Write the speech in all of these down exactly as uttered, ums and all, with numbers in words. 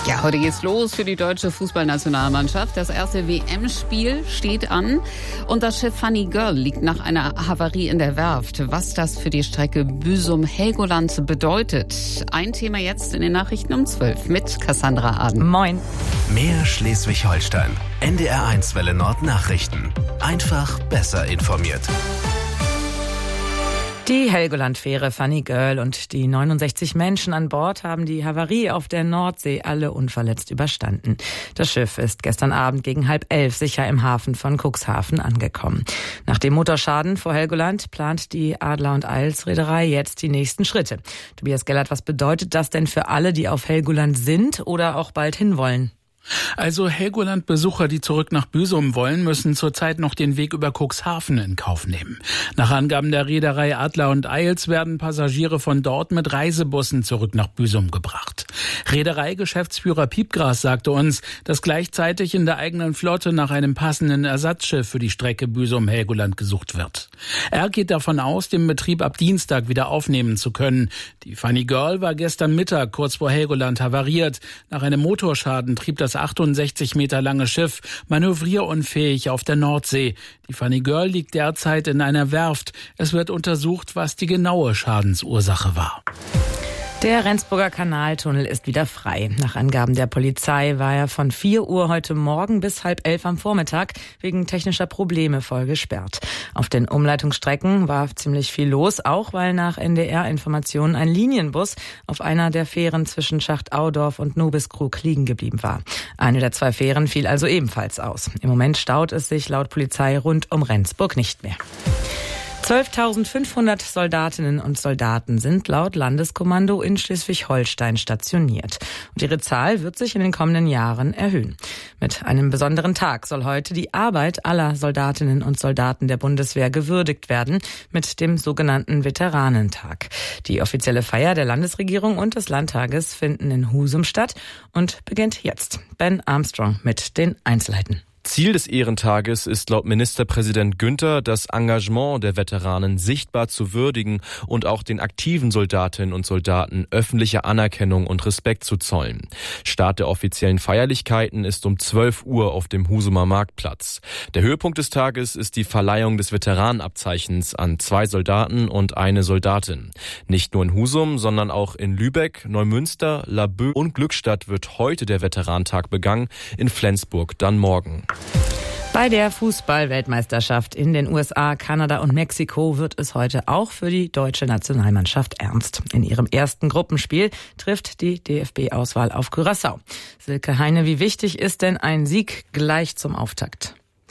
Ja, heute geht's los für die deutsche Fußballnationalmannschaft. Das erste W M-Spiel steht an und das Schiff Funny Girl liegt nach einer Havarie in der Werft. Was das für die Strecke Büsum-Helgoland bedeutet. Ein Thema jetzt in den Nachrichten um zwölf mit Cassandra Aden. Moin. Mehr Schleswig-Holstein. N D R eins Welle Nord Nachrichten. Einfach besser informiert. Die Helgoland-Fähre Funny Girl und die neunundsechzig Menschen an Bord haben die Havarie auf der Nordsee alle unverletzt überstanden. Das Schiff ist gestern Abend gegen halb elf sicher im Hafen von Cuxhaven angekommen. Nach dem Motorschaden vor Helgoland plant die Adler und Eils Reederei jetzt die nächsten Schritte. Tobias Gellert, was bedeutet das denn für alle, die auf Helgoland sind oder auch bald hinwollen? Also Helgoland-Besucher, die zurück nach Büsum wollen, müssen zurzeit noch den Weg über Cuxhaven in Kauf nehmen. Nach Angaben der Reederei Adler und Eils werden Passagiere von dort mit Reisebussen zurück nach Büsum gebracht. Reederei-Geschäftsführer Piepgras sagte uns, dass gleichzeitig in der eigenen Flotte nach einem passenden Ersatzschiff für die Strecke Büsum-Helgoland gesucht wird. Er geht davon aus, den Betrieb ab Dienstag wieder aufnehmen zu können. Die Funny Girl war gestern Mittag kurz vor Helgoland havariert. Nach einem Motorschaden trieb das achtundsechzig Meter lange Schiff manövrierunfähig auf der Nordsee. Die Funny Girl liegt derzeit in einer Werft. Es wird untersucht, was die genaue Schadensursache war. Der Rendsburger Kanaltunnel ist wieder frei. Nach Angaben der Polizei war er von vier Uhr heute Morgen bis halb elf am Vormittag wegen technischer Probleme voll gesperrt. Auf den Umleitungsstrecken war ziemlich viel los, auch weil nach N D R-Informationen ein Linienbus auf einer der Fähren zwischen Schachtaudorf und Nobiskrug liegen geblieben war. Eine der zwei Fähren fiel also ebenfalls aus. Im Moment staut es sich laut Polizei rund um Rendsburg nicht mehr. zwölftausendfünfhundert Soldatinnen und Soldaten sind laut Landeskommando in Schleswig-Holstein stationiert. Und ihre Zahl wird sich in den kommenden Jahren erhöhen. Mit einem besonderen Tag soll heute die Arbeit aller Soldatinnen und Soldaten der Bundeswehr gewürdigt werden, mit dem sogenannten Veteranentag. Die offizielle Feier der Landesregierung und des Landtages finden in Husum statt und beginnt jetzt. Ben Armstrong mit den Einzelheiten. Ziel des Ehrentages ist laut Ministerpräsident Günther, das Engagement der Veteranen sichtbar zu würdigen und auch den aktiven Soldatinnen und Soldaten öffentliche Anerkennung und Respekt zu zollen. Start der offiziellen Feierlichkeiten ist um zwölf Uhr auf dem Husumer Marktplatz. Der Höhepunkt des Tages ist die Verleihung des Veteranenabzeichens an zwei Soldaten und eine Soldatin. Nicht nur in Husum, sondern auch in Lübeck, Neumünster, Laboe und Glückstadt wird heute der Veteranentag begangen, in Flensburg dann morgen. Bei der Fußball-Weltmeisterschaft in den U S A, Kanada und Mexiko wird es heute auch für die deutsche Nationalmannschaft ernst. In ihrem ersten Gruppenspiel trifft die D F B-Auswahl auf Curaçao. Silke Heine, wie wichtig ist denn ein Sieg gleich zum Auftakt?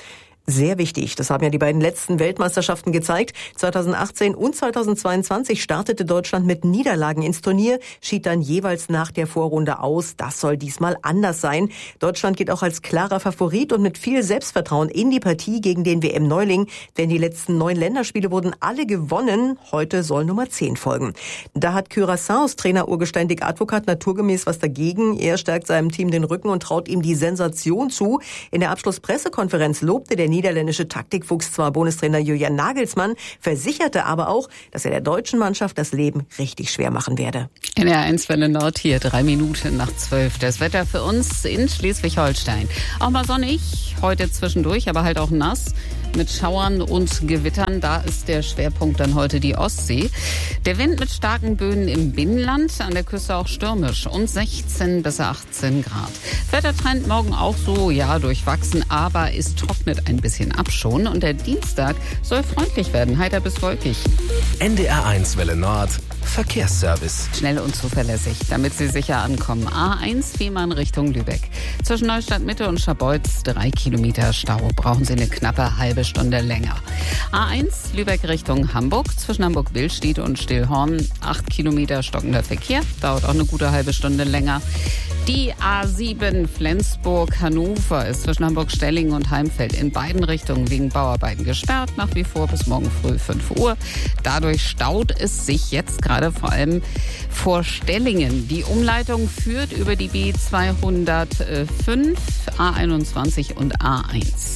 Sehr wichtig. Das haben ja die beiden letzten Weltmeisterschaften gezeigt. zweitausendachtzehn und zweitausendzweiundzwanzig startete Deutschland mit Niederlagen ins Turnier, schied dann jeweils nach der Vorrunde aus. Das soll diesmal anders sein. Deutschland geht auch als klarer Favorit und mit viel Selbstvertrauen in die Partie gegen den W M-Neuling. Denn die letzten neun Länderspiele wurden alle gewonnen. Heute soll Nummer zehn folgen. Da hat Curaçaos Trainer Urgestein Dick Advokat naturgemäß was dagegen. Er stärkt seinem Team den Rücken und traut ihm die Sensation zu. In der Abschlusspressekonferenz lobte der niederländische Taktikfuchs zwar Bundestrainer Julian Nagelsmann, versicherte aber auch, dass er der deutschen Mannschaft das Leben richtig schwer machen werde. N D R eins Welle Nord hier, drei Minuten nach zwölf. Das Wetter für uns in Schleswig-Holstein. Auch mal sonnig, heute zwischendurch, aber halt auch nass. Mit Schauern und Gewittern, da ist der Schwerpunkt dann heute die Ostsee. Der Wind mit starken Böen im Binnenland, an der Küste auch stürmisch und sechzehn bis achtzehn Grad. Wettertrend morgen auch so, ja, durchwachsen, aber es trocknet ein bisschen ab schon und der Dienstag soll freundlich werden, heiter bis wolkig. N D R eins Welle Nord Verkehrsservice. Schnell und zuverlässig, damit Sie sicher ankommen. A eins Fehmarn Richtung Lübeck. Zwischen Neustadt Mitte und Scharbeutz drei Kilometer Stau. Brauchen Sie eine knappe halbe Stunde länger. A eins Lübeck Richtung Hamburg. Zwischen Hamburg-Billstedt und Stillhorn acht Kilometer stockender Verkehr. Dauert auch eine gute halbe Stunde länger. Die A sieben Flensburg-Hannover ist zwischen Hamburg-Stellingen und Heimfeld in beiden Richtungen wegen Bauarbeiten gesperrt. Nach wie vor bis morgen früh fünf Uhr. Dadurch staut es sich jetzt gerade vor allem vor Stellingen. Die Umleitung führt über die B zweihundertfünf, A einundzwanzig und A eins.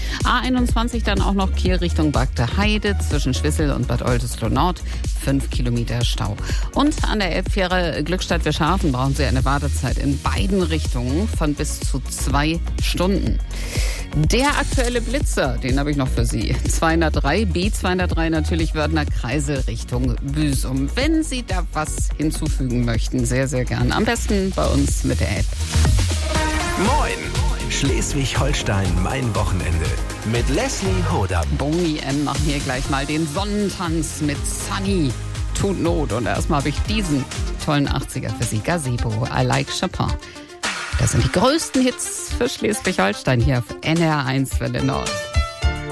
A einundzwanzig dann auch noch Kiel Richtung Bagde Heide zwischen Schwissel und Bad Oldesloe Nord. Fünf Kilometer Stau. Und an der Elbfähre Glückstadt-Wirschhafen brauchen Sie eine Wartezeit in beiden Richtungen von bis zu zwei Stunden. Der aktuelle Blitzer, den habe ich noch für Sie. zweihundertdrei, B zweihundertdrei natürlich Wörthner Kreisel Richtung Büsum. Wenn Sie da was hinzufügen möchten, sehr, sehr gern. Am besten bei uns mit der App. Moin! Schleswig-Holstein, mein Wochenende. Mit Leslie Hodam. Boni M machen hier gleich mal den Sonnentanz mit Sunny. Tut Not. Und erstmal habe ich diesen tollen achtziger für Sie. Gazebo, I Like Chopin. Das sind die größten Hits für Schleswig-Holstein hier auf N R eins Welle Nord.